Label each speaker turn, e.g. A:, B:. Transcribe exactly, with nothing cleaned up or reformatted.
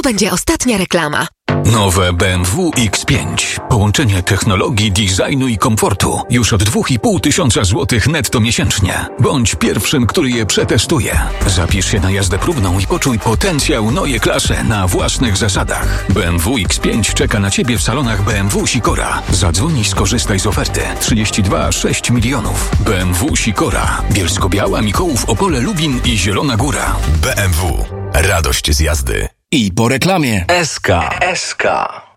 A: będzie ostatnia reklama.
B: Nowe B M W X pięć. Połączenie technologii, designu i komfortu. Już od dwa i pół tysiąca złotych netto miesięcznie. Bądź pierwszym, który je przetestuje. Zapisz się na jazdę próbną i poczuj potencjał Neue Klasse na własnych zasadach. B M W X pięć czeka na Ciebie w salonach B M W Sikora. Zadzwoń i skorzystaj z oferty. trzydzieści dwa sześć milionów. B M W Sikora. Bielsko-Biała, Mikołów, Opole, Lubin i Zielona Góra.
C: B M W. Radość z jazdy.
D: I po reklamie.
C: S K. S K.